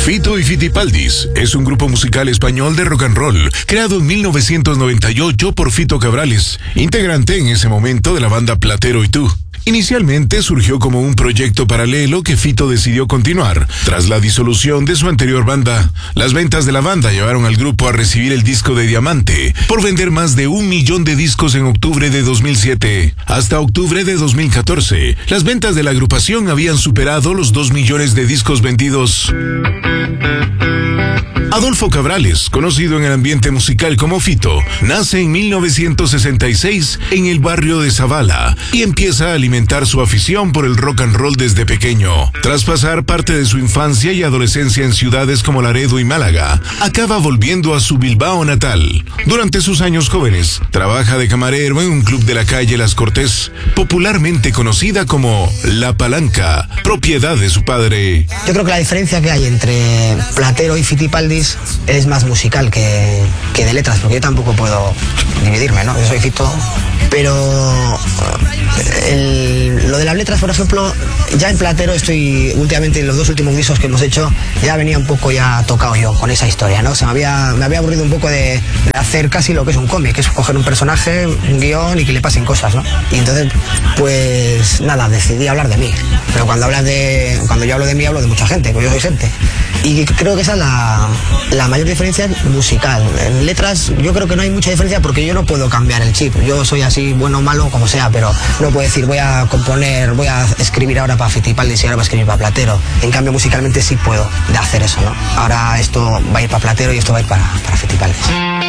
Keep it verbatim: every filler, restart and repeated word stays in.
Fito y Fitipaldis es un grupo musical español de rock and roll, creado en mil novecientos noventa y ocho por Fito Cabrales, integrante en ese momento de la banda Platero y Tú. Inicialmente surgió como un proyecto paralelo que Fito decidió continuar tras la disolución de su anterior banda. Las ventas de la banda llevaron al grupo a recibir el disco de diamante por vender más de un millón de discos en octubre de dos mil siete. Hasta octubre de dos mil catorce, las ventas de la agrupación habían superado los dos millones de discos vendidos. Adolfo Cabrales, conocido en el ambiente musical como Fito, nace en mil novecientos sesenta y seis en el barrio de Zavala y empieza a alimentar su afición por el rock and roll desde pequeño. Tras pasar parte de su infancia y adolescencia en ciudades como Laredo y Málaga, acaba volviendo a su Bilbao natal. Durante sus años jóvenes, trabaja de camarero en un club de la calle Las Cortés, popularmente conocida como La Palanca, propiedad de su padre. Yo creo que la diferencia que hay entre Platero y Fitipaldis es más musical que, que de letras, porque yo tampoco puedo dividirme, ¿no? Yo soy Fito, pero el, lo de las letras, por ejemplo, ya en Platero estoy, últimamente en los dos últimos discos que hemos hecho, ya venía un poco ya tocado yo con esa historia, ¿no? O sea, me había, me había aburrido un poco de, de hacer casi lo que es un cómic, que es coger un personaje, un guión y que le pasen cosas, ¿no? Y entonces, pues nada, decidí hablar de mí. Pero cuando hablas de, cuando yo hablo de mí, hablo de mucha gente, porque yo soy gente. Y creo que esa es la, la mayor diferencia musical. En letras yo creo que no hay mucha diferencia porque yo no puedo cambiar el chip. Yo soy así, bueno o malo, como sea, pero no puedo decir voy a componer, voy a escribir ahora para Fitipaldis y ahora voy a escribir para Platero. En cambio, musicalmente sí puedo de hacer eso, ¿no? Ahora esto va a ir para Platero y esto va a ir para, para Fitipaldis.